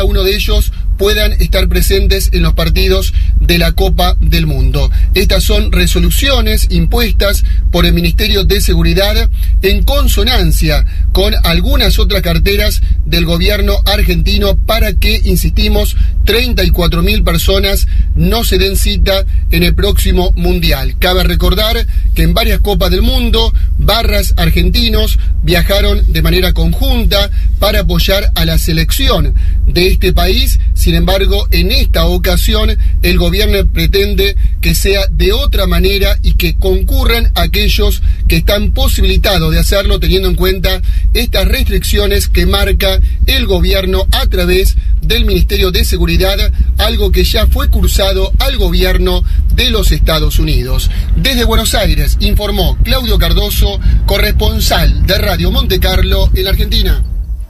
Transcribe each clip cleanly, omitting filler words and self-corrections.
cada uno de ellos puedan estar presentes en los partidos de la Copa del Mundo. Estas son resoluciones impuestas por el Ministerio de Seguridad en consonancia con algunas otras carteras del gobierno argentino para que, insistimos, 34.000 personas no se den cita en el próximo Mundial. Cabe recordar que en varias Copas del Mundo, barras argentinos viajaron de manera conjunta para apoyar a la selección de este país. Sin embargo, en esta ocasión el gobierno pretende que sea de otra manera y que concurran aquellos que están posibilitados de hacerlo, teniendo en cuenta estas restricciones que marca el gobierno a través del Ministerio de Seguridad, algo que ya fue cursado al gobierno de los Estados Unidos. Desde Buenos Aires informó Claudio Cardoso, corresponsal de Radio Monte Carlo en Argentina.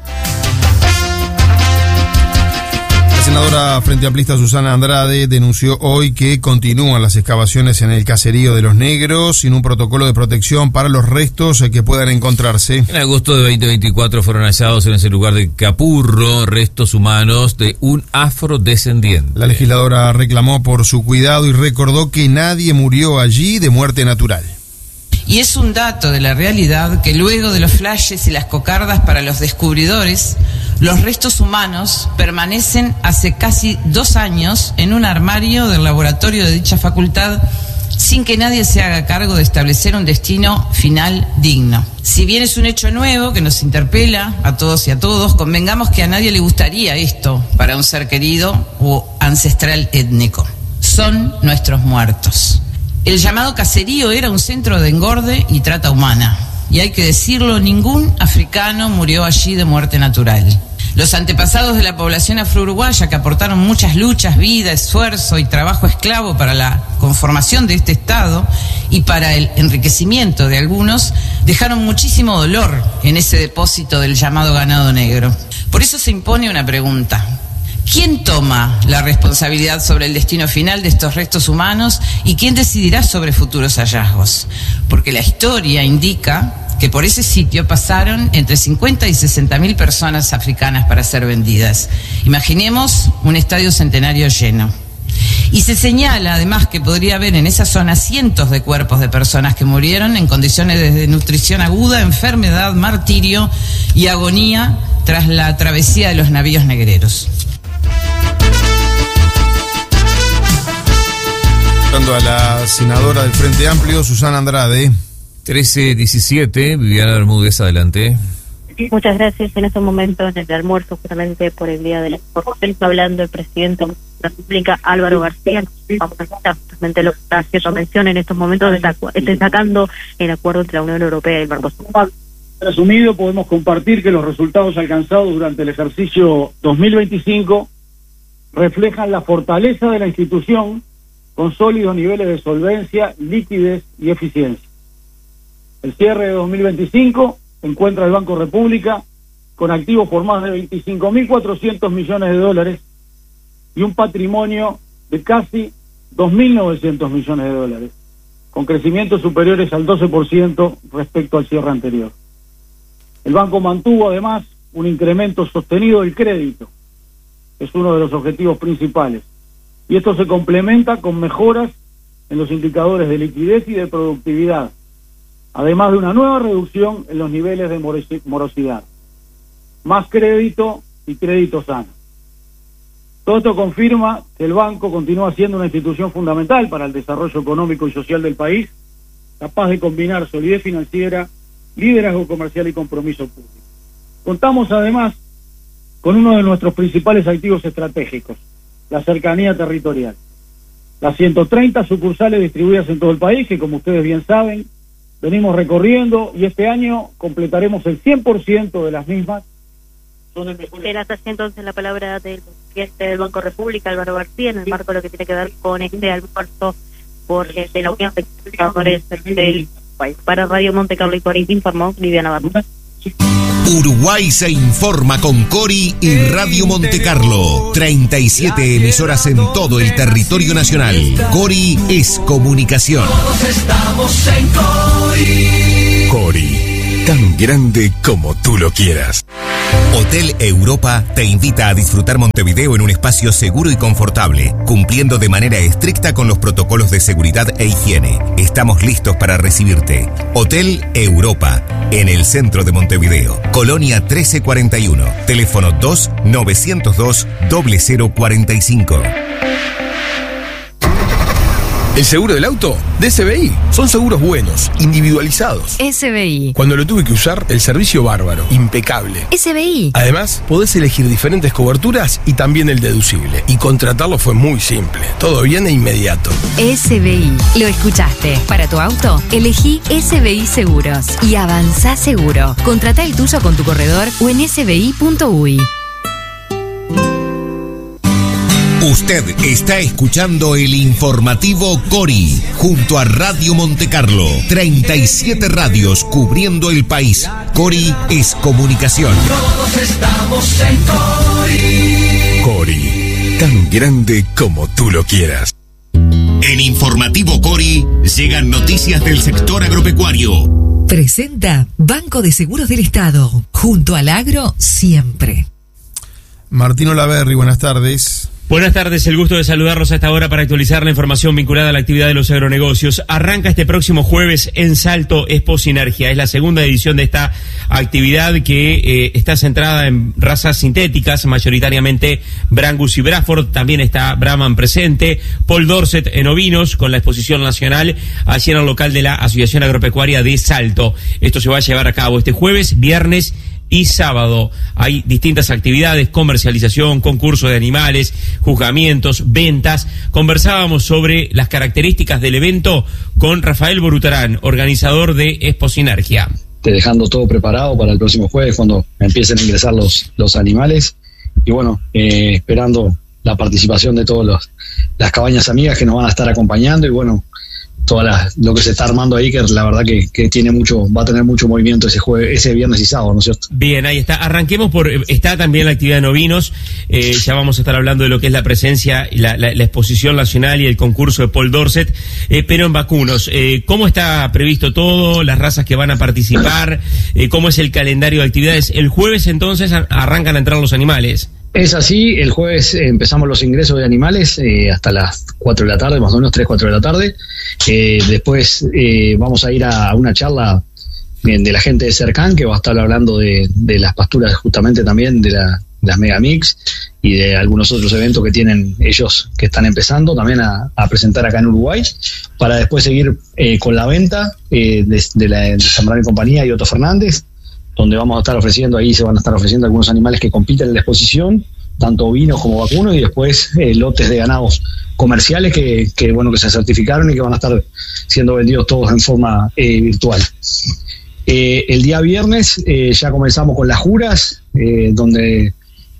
La senadora Frente Amplista Susana Andrade denunció hoy que continúan las excavaciones en el caserío de Los Negros sin un protocolo de protección para los restos que puedan encontrarse. En agosto de 2024 fueron hallados en ese lugar de Capurro restos humanos de un afrodescendiente. La legisladora reclamó por su cuidado y recordó que nadie murió allí de muerte natural. Y es un dato de la realidad que luego de los flashes y las cocardas para los descubridores, los restos humanos permanecen hace casi 2 años en un armario del laboratorio de dicha facultad sin que nadie se haga cargo de establecer un destino final digno. Si bien es un hecho nuevo que nos interpela a todos y a todos, convengamos que a nadie le gustaría esto para un ser querido o ancestral étnico. Son nuestros muertos. El llamado caserío era un centro de engorde y trata humana. Y hay que decirlo, ningún africano murió allí de muerte natural. Los antepasados de la población afro-uruguaya, que aportaron muchas luchas, vida, esfuerzo y trabajo esclavo para la conformación de este Estado y para el enriquecimiento de algunos, dejaron muchísimo dolor en ese depósito del llamado ganado negro. Por eso se impone una pregunta. ¿Quién toma la responsabilidad sobre el destino final de estos restos humanos y quién decidirá sobre futuros hallazgos? Porque la historia indica que por ese sitio pasaron entre 50 y 60.000 personas africanas para ser vendidas. Imaginemos un estadio centenario lleno. Y se señala además que podría haber en esa zona cientos de cuerpos de personas que murieron en condiciones de desnutrición aguda, enfermedad, martirio y agonía tras la travesía de los navíos negreros. A la senadora del Frente Amplio, Susana Andrade. 13:17, Viviana Bermúdez, adelante. Muchas gracias. En estos momentos, en el almuerzo, justamente por el Día de la Exportación, está hablando el presidente de la República, Álvaro García. Vamos a estar justamente lo que está haciendo mención en estos momentos, destacando el acuerdo entre la Unión Europea y el Mercosur. Resumido, podemos compartir que los resultados alcanzados durante el ejercicio 2025 reflejan la fortaleza de la institución con sólidos niveles de solvencia, liquidez y eficiencia. El cierre de 2025 encuentra el Banco República con activos por más de 25.400 millones de dólares y un patrimonio de casi 2.900 millones de dólares, con crecimientos superiores al 12% respecto al cierre anterior. El banco mantuvo además un incremento sostenido del crédito, es uno de los objetivos principales, y esto se complementa con mejoras en los indicadores de liquidez y de productividad, además de una nueva reducción en los niveles de morosidad. Más crédito y crédito sano. Todo esto confirma que el banco continúa siendo una institución fundamental para el desarrollo económico y social del país, capaz de combinar solidez financiera, liderazgo comercial y compromiso público. Contamos además con uno de nuestros principales activos estratégicos, la cercanía territorial. Las 130 sucursales distribuidas en todo el país, que como ustedes bien saben, venimos recorriendo y este año completaremos el 100% de las mismas. Gracias. Entonces la palabra del presidente del Banco República, Álvaro García, en el marco de lo que tiene que ver con este almuerzo por la Unión de Trabajadores del país. Para Radio Monte Carlo y Cori informó Viviana Bermúdez. Uruguay se informa con Cori y Radio Monte Carlo. 37 emisoras en todo el territorio nacional. Cori es comunicación. Todos estamos en Cori. Cori, tan grande como tú lo quieras. Hotel Europa te invita a disfrutar Montevideo en un espacio seguro y confortable, cumpliendo de manera estricta con los protocolos de seguridad e higiene. Estamos listos para recibirte. Hotel Europa, en el centro de Montevideo, Colonia 1341, teléfono 2-902-0045. ¿El seguro del auto? De SBI. Son seguros buenos, individualizados. SBI. Cuando lo tuve que usar, el servicio bárbaro, impecable. SBI. Además, podés elegir diferentes coberturas y también el deducible. Y contratarlo fue muy simple. Todo bien e inmediato. SBI. Lo escuchaste. Para tu auto, elegí SBI Seguros y avanzá seguro. Contratá el tuyo con tu corredor o en sbi.uy. Usted está escuchando el informativo Cori, junto a Radio Montecarlo. 37 radios cubriendo el país. Cori es comunicación. Todos estamos en Cori. Cori, tan grande como tú lo quieras. En Informativo Cori llegan noticias del sector agropecuario. Presenta Banco de Seguros del Estado, junto al agro siempre. Martín Olaverri, buenas tardes. Buenas tardes, el gusto de saludarlos a esta hora para actualizar la información vinculada a la actividad de los agronegocios. Arranca este próximo jueves en Salto Expo Sinergia. Es la segunda edición de esta actividad que está centrada en razas sintéticas, mayoritariamente Brangus y Braford. También está Brahman presente, Paul Dorset en ovinos, con la exposición nacional allí en el local de la Asociación Agropecuaria de Salto. Esto se va a llevar a cabo este jueves, viernes y sábado. Hay distintas actividades, comercialización, concurso de animales, juzgamientos, ventas. Conversábamos sobre las características del evento con Rafael Borutarán, organizador de Expo Sinergia. Dejando todo preparado para el próximo jueves cuando empiecen a ingresar los animales y bueno, esperando la participación de todas las cabañas amigas que nos van a estar acompañando y bueno, lo que se está armando ahí, que la verdad que tiene mucho, va a tener mucho movimiento ese viernes y sábado, ¿no es cierto? Bien, ahí está. Arranquemos está también la actividad en ovinos. Ya vamos a estar hablando de lo que es la presencia, la exposición nacional y el concurso de Paul Dorset, pero en vacunos. ¿Cómo está previsto todo? Las razas que van a participar, ¿cómo es el calendario de actividades? El jueves entonces arrancan a entrar los animales. Es así, el jueves empezamos los ingresos de animales hasta las 4 de la tarde, más o menos 3, 4 de la tarde. Después vamos a ir a una charla de la gente de Cercan, que va a estar hablando de las pasturas justamente también, de las Megamix y de algunos otros eventos que tienen ellos que están empezando también a presentar acá en Uruguay, para después seguir con la venta de Zambrano y Compañía y Otto Fernández, donde vamos a estar ofreciendo, ahí se van a estar ofreciendo algunos animales que compiten en la exposición, tanto ovinos como vacunos, y después lotes de ganados comerciales que se certificaron y que van a estar siendo vendidos todos en forma virtual. El día viernes ya comenzamos con las juras, donde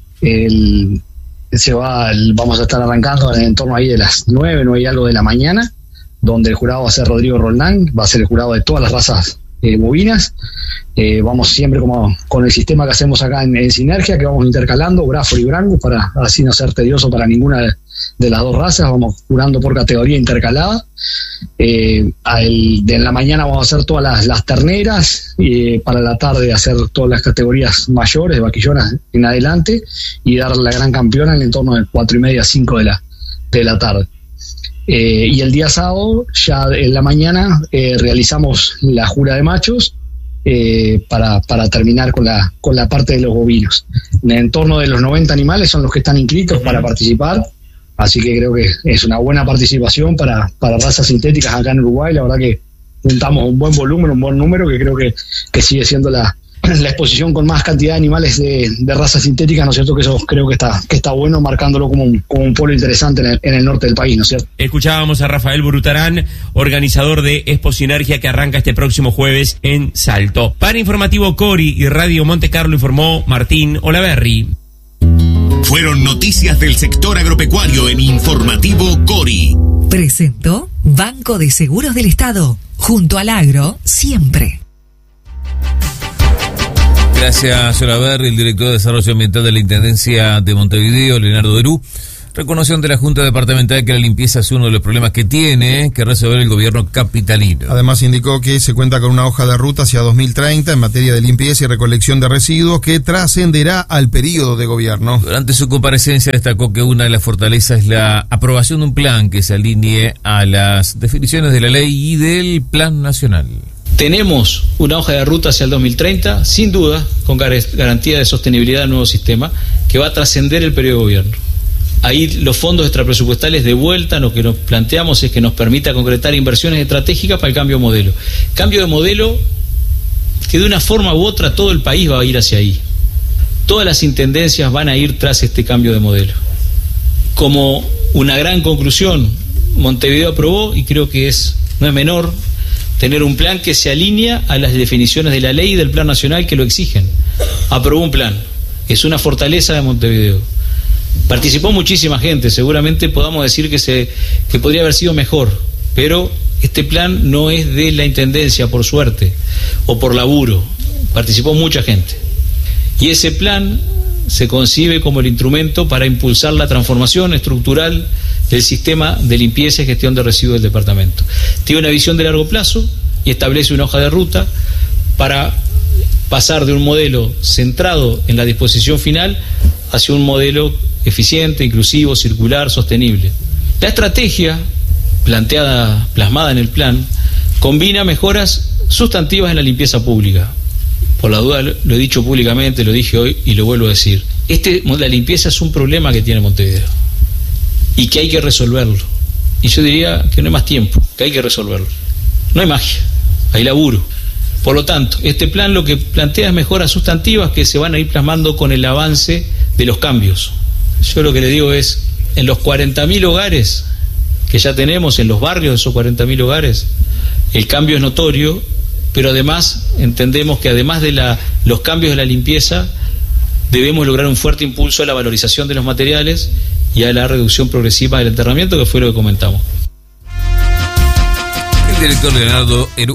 vamos a estar arrancando en torno ahí de las 9 y algo de la mañana, donde el jurado va a ser Rodrigo Roldán, va a ser el jurado de todas las razas bovinas. Vamos siempre como con el sistema que hacemos acá en Sinergia, que vamos intercalando Braford y Brangus para así no ser tedioso para ninguna de las dos razas. Vamos jurando por categoría intercalada. En la mañana vamos a hacer todas las terneras, para la tarde hacer todas las categorías mayores, de vaquillonas en adelante, y dar la gran campeona en el entorno de 4:30, 5 de la tarde. Y el día sábado, ya en la mañana, realizamos la jura de machos para terminar con la parte de los bovinos. En el entorno de los 90 animales son los que están inscritos para participar, así que creo que es una buena participación para razas sintéticas acá en Uruguay. La verdad que juntamos un buen volumen, un buen número, que creo que sigue siendo la exposición con más cantidad de animales de razas sintéticas, ¿no es cierto? Que eso creo que está bueno, marcándolo como un polo interesante en el norte del país, ¿no es cierto? Escuchábamos a Rafael Borutarán, organizador de Expo Sinergia, que arranca este próximo jueves en Salto. Para Informativo Cori y Radio Montecarlo informó Martín Olaverri. Fueron noticias del sector agropecuario en Informativo Cori. Presentó Banco de Seguros del Estado, junto al agro siempre. Gracias, Olaverri. El director de Desarrollo Ambiental de la Intendencia de Montevideo, Leonardo Derú, Reconoció ante la Junta Departamental que la limpieza es uno de los problemas que tiene que resolver el gobierno capitalino. Además indicó que se cuenta con una hoja de ruta hacia 2030 en materia de limpieza y recolección de residuos que trascenderá al periodo de gobierno. Durante su comparecencia destacó que una de las fortalezas es la aprobación de un plan que se alinee a las definiciones de la ley y del Plan Nacional. Tenemos una hoja de ruta hacia el 2030, sin duda, con garantía de sostenibilidad del nuevo sistema, que va a trascender el periodo de gobierno. Ahí los fondos extrapresupuestales de vuelta, lo que nos planteamos es que nos permita concretar inversiones estratégicas para el cambio de modelo. Cambio de modelo que de una forma u otra todo el país va a ir hacia ahí. Todas las intendencias van a ir tras este cambio de modelo. Como una gran conclusión, Montevideo aprobó, y creo que no es menor, tener un plan que se alinea a las definiciones de la ley y del Plan Nacional que lo exigen. Aprobó un plan. Es una fortaleza de Montevideo. Participó muchísima gente, seguramente podamos decir que podría haber sido mejor, pero este plan no es de la intendencia por suerte o por laburo, participó mucha gente. Y ese plan se concibe como el instrumento para impulsar la transformación estructural del sistema de limpieza y gestión de residuos del departamento. Tiene una visión de largo plazo y establece una hoja de ruta para pasar de un modelo centrado en la disposición final hacia un modelo eficiente, inclusivo, circular, sostenible. La estrategia plasmada en el plan, combina mejoras sustantivas en la limpieza pública. Por la duda lo he dicho públicamente, lo dije hoy y lo vuelvo a decir. La limpieza es un problema que tiene Montevideo y que hay que resolverlo. Y yo diría que no hay más tiempo, que hay que resolverlo. No hay magia, hay laburo. Por lo tanto, este plan lo que plantea es mejoras sustantivas que se van a ir plasmando con el avance de los cambios. Yo lo que le digo es, en los 40.000 hogares que ya tenemos, en los barrios de esos 40.000 hogares, el cambio es notorio, pero además entendemos que además de los cambios de la limpieza, debemos lograr un fuerte impulso a la valorización de los materiales y a la reducción progresiva del enterramiento, que fue lo que comentamos. El director Leonardo Herú.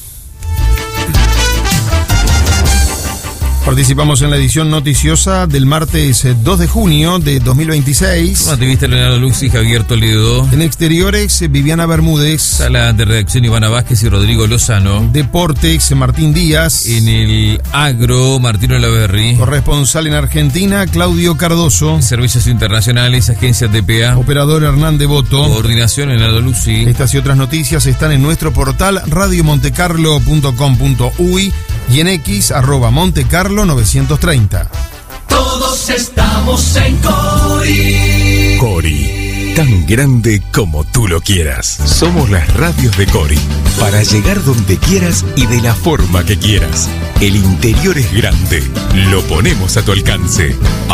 Participamos en la edición noticiosa del martes 2 de junio de 2026. Activista Leonardo Lux y Javier Toledo. En exteriores, Viviana Bermúdez. Sala de redacción, Ivana Vázquez y Rodrigo Lozano. Deportes, Martín Díaz. En el agro, Martino Laverri. Corresponsal en Argentina, Claudio Cardoso. Servicios internacionales, Agencia TPA. Operador Hernán Devoto. Coordinación, Leonardo Luxi. Estas y otras noticias están en nuestro portal radiomontecarlo.com.uy y en X, @Montecarlo930. Todos estamos en Cori. Cori, tan grande como tú lo quieras. Somos las radios de Cori, para llegar donde quieras y de la forma que quieras. El interior es grande, lo ponemos a tu alcance.